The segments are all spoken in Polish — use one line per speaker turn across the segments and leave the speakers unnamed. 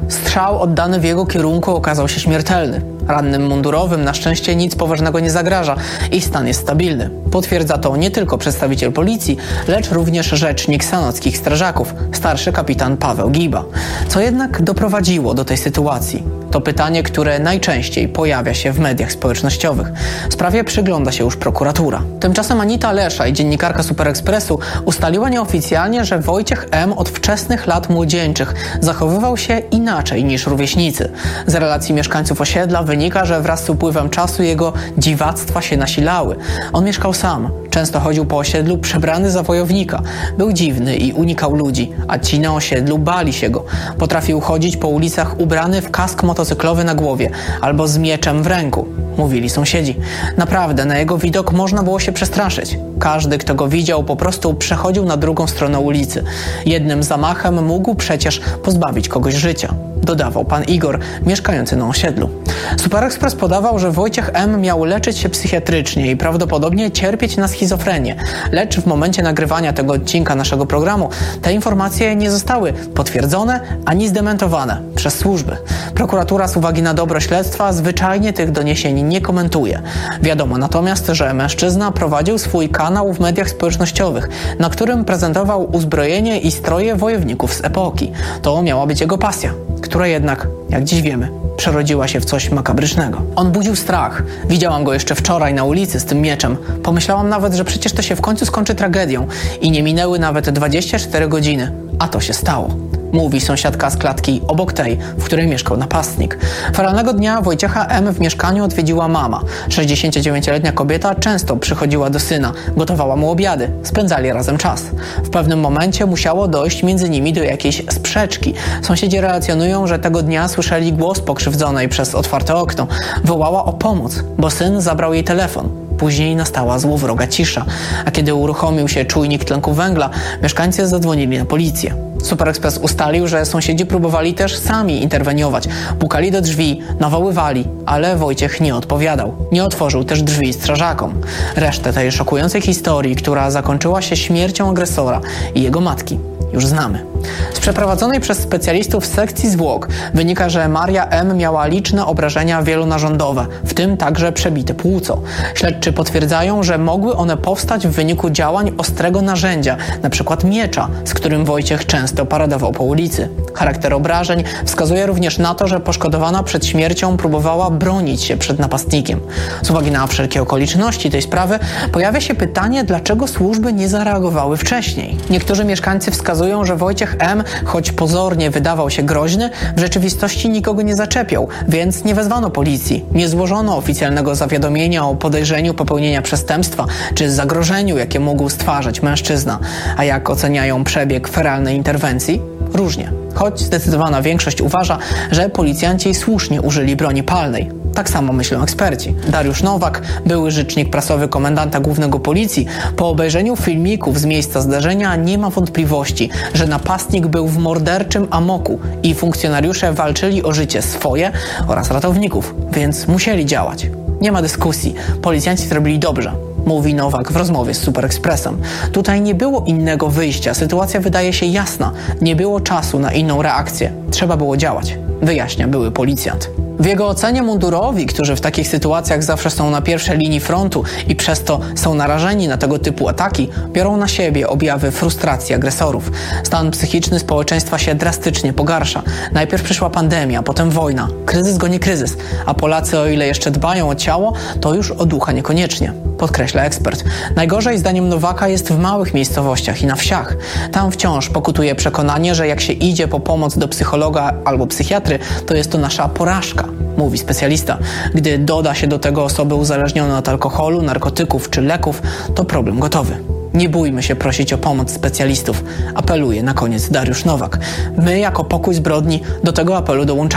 Strzał oddany w jego kierunku okazał się śmiertelny. Rannym mundurowym na szczęście nic poważnego nie zagraża. Ich stan jest stabilny. Potwierdza to nie tylko przedstawiciel policji, lecz również rzecznik sanockich strażaków, starszy kapitan Paweł Giba. Co jednak doprowadziło do tej sytuacji? To pytanie, które najczęściej pojawia się w mediach społecznościowych. Sprawie przygląda się już prokuratura. Tymczasem Anita Leszaj, dziennikarka Super Expressu, ustaliła nieoficjalnie, że Wojciech M. od wczesnych lat młodzieńczych zachowywał się inaczej niż rówieśnicy. Z relacji mieszkańców osiedla wynika, że wraz z upływem czasu jego dziwactwa się nasilały. On mieszkał sam. Często chodził po osiedlu przebrany za wojownika. Był dziwny i unikał ludzi, a ci na osiedlu bali się go. Potrafił chodzić po ulicach ubrany w kask motocyklowy na głowie albo z mieczem w ręku, mówili sąsiedzi. Naprawdę, na jego widok można było się przestraszyć. Każdy, kto go widział, po prostu przechodził na drugą stronę ulicy. Jednym zamachem mógł przecież pozbawić kogoś życia, dodawał pan Igor, mieszkający na osiedlu. Super Express podawał, że Wojciech M. miał leczyć się psychiatrycznie i prawdopodobnie cierpieć na schizofrenię. Lecz w momencie nagrywania tego odcinka naszego programu te informacje nie zostały potwierdzone ani zdementowane przez służby. Prokuratura z uwagi na dobro śledztwa zwyczajnie tych doniesień nie komentuje. Wiadomo natomiast, że mężczyzna prowadził swój kanał w mediach społecznościowych, na którym prezentował uzbrojenie i stroje wojowników z epoki. To miała być jego pasja, która jednak, jak dziś wiemy, przerodziła się w coś makabrycznego. On budził strach. Widziałam go jeszcze wczoraj na ulicy z tym mieczem. Pomyślałam nawet, że przecież to się w końcu skończy tragedią. I nie minęły nawet 24 godziny. A to się stało. Mówi sąsiadka z klatki obok tej, w której mieszkał napastnik. Feralnego dnia Wojciecha M. w mieszkaniu odwiedziła mama. 69-letnia kobieta często przychodziła do syna, gotowała mu obiady, spędzali razem czas. W pewnym momencie musiało dojść między nimi do jakiejś sprzeczki. Sąsiedzi relacjonują, że tego dnia słyszeli głos pokrzywdzonej przez otwarte okno. Wołała o pomoc, bo syn zabrał jej telefon. Później nastała złowroga cisza, a kiedy uruchomił się czujnik tlenku węgla, mieszkańcy zadzwonili na policję. Super Express ustalił, że sąsiedzi próbowali też sami interweniować. Pukali do drzwi, nawoływali, ale Wojciech nie odpowiadał. Nie otworzył też drzwi strażakom. Resztę tej szokującej historii, która zakończyła się śmiercią agresora i jego matki, już znamy. Z przeprowadzonej przez specjalistów sekcji zwłok wynika, że Maria M. miała liczne obrażenia wielonarządowe, w tym także przebite płuco. Śledczy potwierdzają, że mogły one powstać w wyniku działań ostrego narzędzia, np. miecza, z którym Wojciech często paradował po ulicy. Charakter obrażeń wskazuje również na to, że poszkodowana przed śmiercią próbowała bronić się przed napastnikiem. Z uwagi na wszelkie okoliczności tej sprawy pojawia się pytanie, dlaczego służby nie zareagowały wcześniej. Niektórzy mieszkańcy wskazują, że Wojciech M., choć pozornie wydawał się groźny, w rzeczywistości nikogo nie zaczepiał, więc nie wezwano policji. Nie złożono oficjalnego zawiadomienia o podejrzeniu popełnienia przestępstwa czy zagrożeniu, jakie mógł stwarzać mężczyzna. A jak oceniają przebieg feralnej interwencji? Różnie. Choć zdecydowana większość uważa, że policjanci słusznie użyli broni palnej. Tak samo myślą eksperci. Dariusz Nowak, były rzecznik prasowy komendanta głównego policji, po obejrzeniu filmików z miejsca zdarzenia nie ma wątpliwości, że napastnik był w morderczym amoku i funkcjonariusze walczyli o życie swoje oraz ratowników, więc musieli działać. Nie ma dyskusji. Policjanci zrobili dobrze, mówi Nowak w rozmowie z Super Expressem. Tutaj nie było innego wyjścia. Sytuacja wydaje się jasna. Nie było czasu na inną reakcję. Trzeba było działać, wyjaśnia były policjant. W jego ocenie mundurowi, którzy w takich sytuacjach zawsze są na pierwszej linii frontu i przez to są narażeni na tego typu ataki, biorą na siebie objawy frustracji agresorów. Stan psychiczny społeczeństwa się drastycznie pogarsza. Najpierw przyszła pandemia, potem wojna. Kryzys goni kryzys, a Polacy, o ile jeszcze dbają o ciało, to już o ducha niekoniecznie, podkreśla ekspert. Najgorzej, zdaniem Nowaka, jest w małych miejscowościach i na wsiach. Tam wciąż pokutuje przekonanie, że jak się idzie po pomoc do psychologa albo psychiatry, to jest to nasza porażka, mówi specjalista. Gdy doda się do tego osoby uzależnione od alkoholu, narkotyków czy leków, to problem gotowy. Nie bójmy się prosić o pomoc specjalistów, apeluje na koniec Dariusz Nowak. My jako Pokój Zbrodni do tego apelu dołączamy.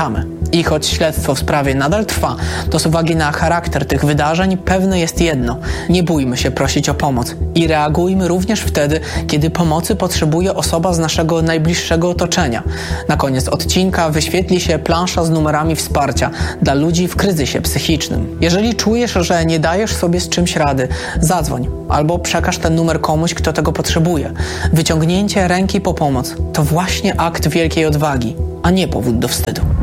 I choć śledztwo w sprawie nadal trwa, to z uwagi na charakter tych wydarzeń pewne jest jedno: nie bójmy się prosić o pomoc i reagujmy również wtedy, kiedy pomocy potrzebuje osoba z naszego najbliższego otoczenia. Na koniec odcinka wyświetli się plansza z numerami wsparcia dla ludzi w kryzysie psychicznym. Jeżeli czujesz, że nie dajesz sobie z czymś rady, zadzwoń albo przekaż ten numer komuś, kto tego potrzebuje. Wyciągnięcie ręki po pomoc to właśnie akt wielkiej odwagi, a nie powód do wstydu.